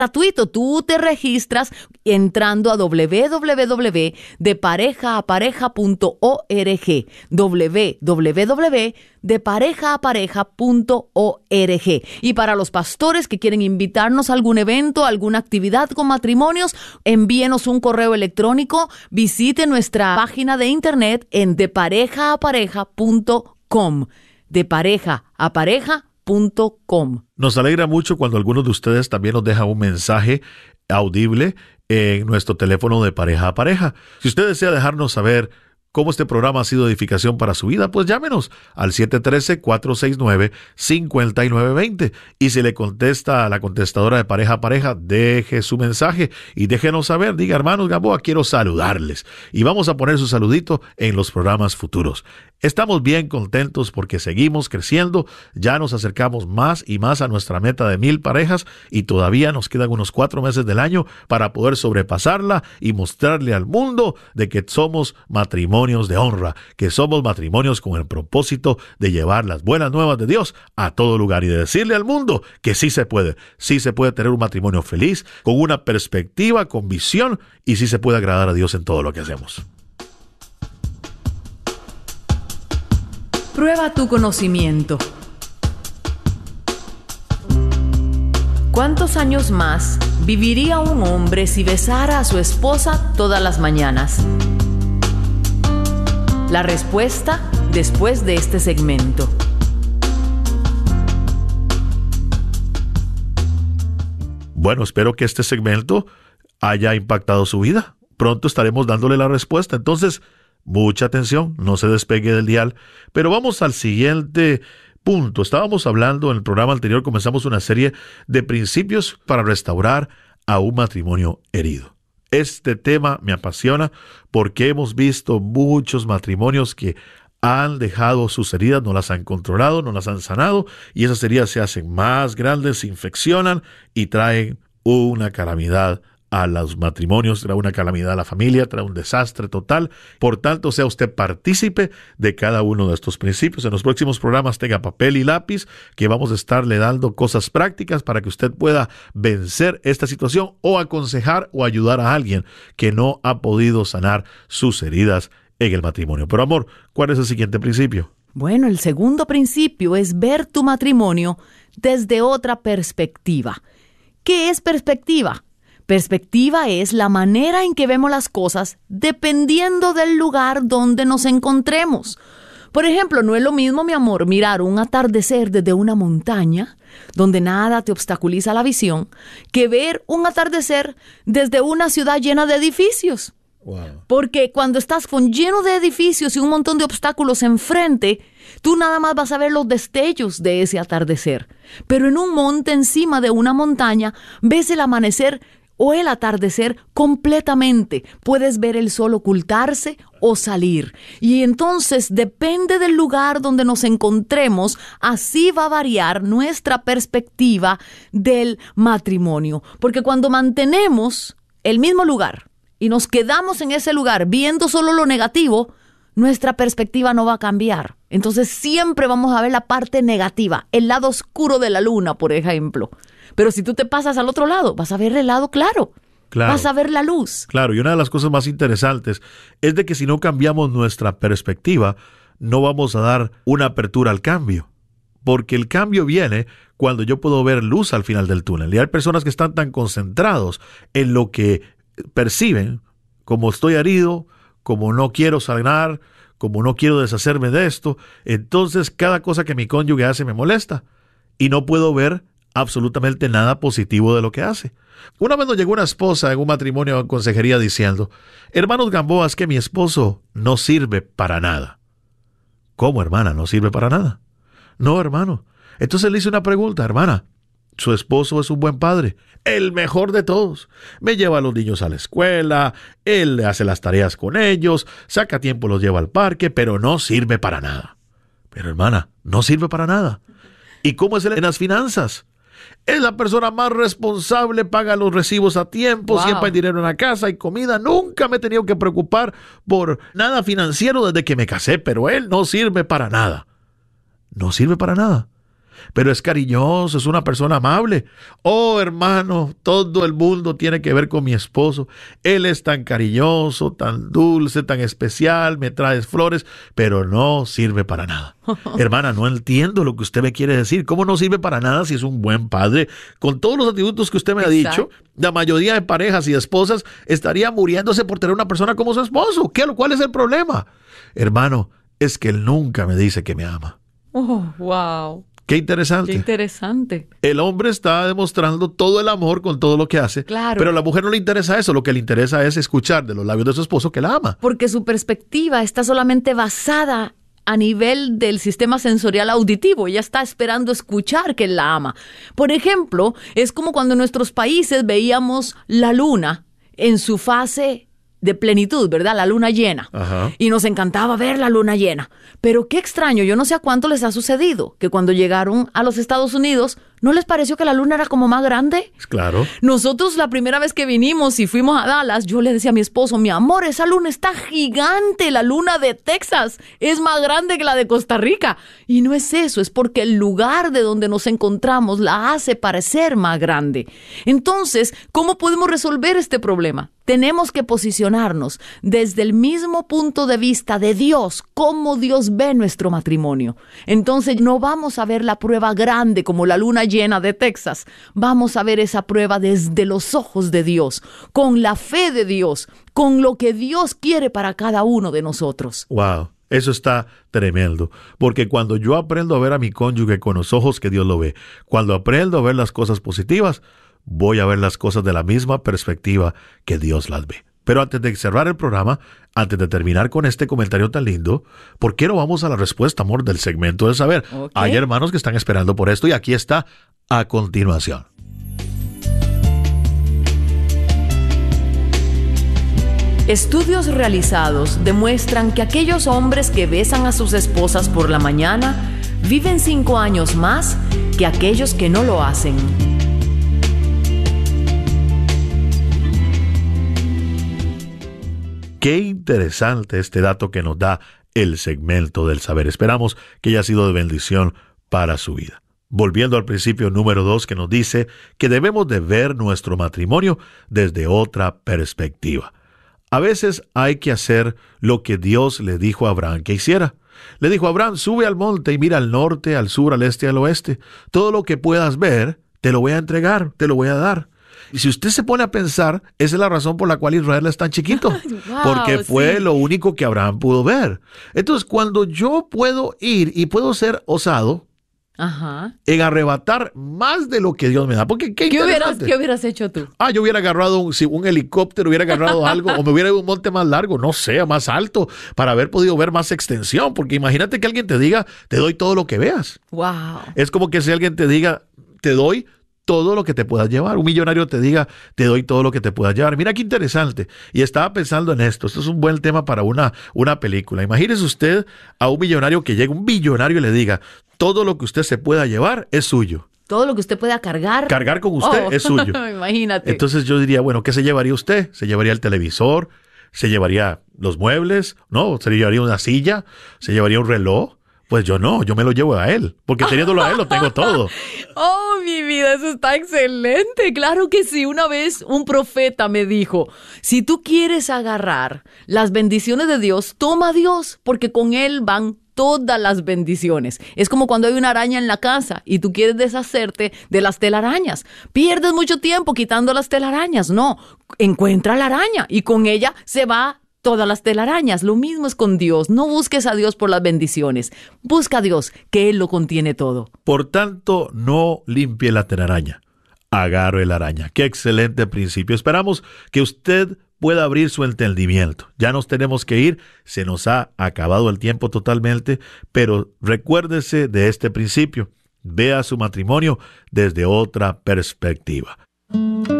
gratuito. Tú te registras entrando a www.deparejaapareja.org, www.deparejaapareja.org. Y para los pastores que quieren invitarnos a algún evento, alguna actividad con matrimonios, envíenos un correo electrónico, visite nuestra página de internet en deparejaapareja.com, deparejaapareja.com. Nos alegra mucho cuando algunos de ustedes también nos dejan un mensaje audible en nuestro teléfono de Pareja a Pareja. Si usted desea dejarnos saber cómo este programa ha sido edificación para su vida, pues llámenos al 713-469-5920. Y si le contesta a la contestadora de Pareja a Pareja, deje su mensaje y déjenos saber. Diga: hermanos Gamboa, quiero saludarles. Y vamos a poner su saludito en los programas futuros. Estamos bien contentos porque seguimos creciendo. Ya nos acercamos más y más a nuestra meta de 1,000 parejas y todavía nos quedan unos 4 meses del año para poder sobrepasarla y mostrarle al mundo de que somos matrimonios de honra, que somos matrimonios con el propósito de llevar las buenas nuevas de Dios a todo lugar y de decirle al mundo que sí se puede tener un matrimonio feliz, con una perspectiva, con visión, y sí se puede agradar a Dios en todo lo que hacemos. Prueba tu conocimiento. ¿Cuántos años más viviría un hombre si besara a su esposa todas las mañanas? La respuesta después de este segmento. Bueno, espero que este segmento haya impactado su vida. Pronto estaremos dándole la respuesta. Entonces, mucha atención, no se despegue del dial. Pero vamos al siguiente punto. Estábamos hablando en el programa anterior, comenzamos una serie de principios para restaurar a un matrimonio herido. Este tema me apasiona porque hemos visto muchos matrimonios que han dejado sus heridas, no las han controlado, no las han sanado, y esas heridas se hacen más grandes, se infeccionan y traen una calamidad a los matrimonios, trae una calamidad a la familia, trae un desastre total. Por tanto, sea usted partícipe de cada uno de estos principios. En los próximos programas tenga papel y lápiz, que vamos a estarle dando cosas prácticas para que usted pueda vencer esta situación o aconsejar o ayudar a alguien que no ha podido sanar sus heridas en el matrimonio. Pero amor, ¿cuál es el siguiente principio? Bueno, el segundo principio es ver tu matrimonio desde otra perspectiva. ¿Qué es perspectiva? Perspectiva es la manera en que vemos las cosas dependiendo del lugar donde nos encontremos. Por ejemplo, no es lo mismo, mi amor, mirar un atardecer desde una montaña, donde nada te obstaculiza la visión, que ver un atardecer desde una ciudad llena de edificios. Wow. Porque cuando estás lleno de edificios y un montón de obstáculos enfrente, tú nada más vas a ver los destellos de ese atardecer. Pero en un monte encima de una montaña, ves el amanecer o el atardecer completamente. Puedes ver el sol ocultarse o salir. Y entonces, depende del lugar donde nos encontremos, así va a variar nuestra perspectiva del matrimonio. Porque cuando mantenemos el mismo lugar y nos quedamos en ese lugar viendo solo lo negativo, nuestra perspectiva no va a cambiar. Entonces siempre vamos a ver la parte negativa, el lado oscuro de la luna, por ejemplo. Pero si tú te pasas al otro lado, vas a ver el lado claro. Vas a ver la luz. Claro, y una de las cosas más interesantes es de que si no cambiamos nuestra perspectiva, no vamos a dar una apertura al cambio. Porque el cambio viene cuando yo puedo ver luz al final del túnel. Y hay personas que están tan concentrados en lo que perciben, como estoy herido, como no quiero sanar, como no quiero deshacerme de esto, entonces cada cosa que mi cónyuge hace me molesta y no puedo ver absolutamente nada positivo de lo que hace. Una vez nos llegó una esposa en un matrimonio en consejería diciendo: hermanos Gamboa, es que mi esposo no sirve para nada. ¿Cómo, hermana? ¿No sirve para nada? No, hermano. Entonces le hice una pregunta: hermana, su esposo es un buen padre, el mejor de todos. Me lleva a los niños a la escuela, él le hace las tareas con ellos, saca tiempo, los lleva al parque, pero no sirve para nada. Pero hermana, no sirve para nada. ¿Y cómo es él en las finanzas? Es la persona más responsable, paga los recibos a tiempo, Wow. Siempre hay dinero en la casa, hay comida. Nunca me he tenido que preocupar por nada financiero desde que me casé, pero él no sirve para nada. No sirve para nada. pero es cariñoso, es una persona amable. Oh, hermano, todo el mundo tiene que ver con mi esposo. Él es tan cariñoso, tan dulce, tan especial, me trae flores, pero no sirve para nada. Hermana, no entiendo lo que usted me quiere decir. ¿Cómo no sirve para nada si es un buen padre? Con todos los atributos que usted me ha dicho, la mayoría de parejas y esposas estaría muriéndose por tener una persona como su esposo. ¿Cuál es el problema? Hermano, es que él nunca me dice que me ama. Oh, wow. Qué interesante. Qué interesante. El hombre está demostrando todo el amor con todo lo que hace, claro, pero a la mujer no le interesa eso. Lo que le interesa es escuchar de los labios de su esposo que la ama. Porque su perspectiva está solamente basada a nivel del sistema sensorial auditivo. Ella está esperando escuchar que él la ama. Por ejemplo, es como cuando en nuestros países veíamos la luna en su fase de plenitud, ¿verdad? La luna llena. Ajá. Y nos encantaba ver la luna llena. Pero qué extraño, yo no sé a cuánto les ha sucedido, que cuando llegaron a los Estados Unidos, ¿no les pareció que la luna era como más grande? Claro. Nosotros la primera vez que vinimos y fuimos a Dallas, yo le decía a mi esposo, mi amor, esa luna está gigante, la luna de Texas es más grande que la de Costa Rica. Y no es eso, es porque el lugar de donde nos encontramos la hace parecer más grande. Entonces, ¿cómo podemos resolver este problema? Tenemos que posicionarnos desde el mismo punto de vista de Dios, cómo Dios ve nuestro matrimonio. Entonces no vamos a ver la prueba grande como la luna llena de Texas. Vamos a ver esa prueba desde los ojos de Dios, con la fe de Dios, con lo que Dios quiere para cada uno de nosotros. Wow. Eso está tremendo, porque cuando yo aprendo a ver a mi cónyuge con los ojos que Dios lo ve, cuando aprendo a ver las cosas positivas, voy a ver las cosas de la misma perspectiva que Dios las ve. Pero antes de cerrar el programa, antes de terminar con este comentario tan lindo, ¿por qué no vamos a la respuesta, amor, del segmento del saber? Okay. Hay hermanos que están esperando por esto y aquí está a continuación. Estudios realizados demuestran que aquellos hombres que besan a sus esposas por la mañana viven 5 años más que aquellos que no lo hacen. Qué interesante este dato que nos da el segmento del saber. Esperamos que haya sido de bendición para su vida. Volviendo al principio número 2 que nos dice que debemos de ver nuestro matrimonio desde otra perspectiva. A veces hay que hacer lo que Dios le dijo a Abraham que hiciera. Le dijo a Abraham, sube al monte y mira al norte, al sur, al este y al oeste. Todo lo que puedas ver, te lo voy a entregar, te lo voy a dar. Y si usted se pone a pensar, esa es la razón por la cual Israel es tan chiquito. Wow, porque fue sí. lo único que Abraham pudo ver. Entonces, cuando yo puedo ir y puedo ser osado, Ajá. en arrebatar más de lo que Dios me da. Porque qué interesante. ¿Qué hubieras hecho tú? Yo hubiera agarrado un helicóptero, hubiera agarrado algo, o me hubiera ido a un monte más largo, no sé, más alto, para haber podido ver más extensión. Porque imagínate que alguien te diga, te doy todo lo que veas. Wow. Es como que si alguien te diga, te doy todo lo que te puedas llevar. Un millonario te diga, te doy todo lo que te puedas llevar. Mira qué interesante. Y estaba pensando en esto. Esto es un buen tema para una película. Imagínese usted a un millonario que llegue, un billonario y le diga, todo lo que usted se pueda llevar es suyo. Todo lo que usted pueda cargar. Cargar con usted es suyo. Imagínate. Entonces yo diría, bueno, ¿qué se llevaría usted? ¿Se llevaría el televisor? ¿Se llevaría los muebles? ¿No? ¿Se llevaría una silla? ¿Se llevaría un reloj? Pues yo no, yo me lo llevo a él, porque teniéndolo a él lo tengo todo. Oh, mi vida, eso está excelente. Claro que sí. Una vez un profeta me dijo, si tú quieres agarrar las bendiciones de Dios, toma a Dios, porque con Él van todas las bendiciones. Es como cuando hay una araña en la casa y tú quieres deshacerte de las telarañas. Pierdes mucho tiempo quitando las telarañas. No, encuentra la araña y con ella se va todas las telarañas. Lo mismo es con Dios. No busques a Dios por las bendiciones. Busca a Dios, que Él lo contiene todo. Por tanto, no limpie la telaraña. Agarre la araña. Qué excelente principio. Esperamos que usted pueda abrir su entendimiento. Ya nos tenemos que ir. Se nos ha acabado el tiempo totalmente. Pero recuérdese de este principio. Vea su matrimonio desde otra perspectiva.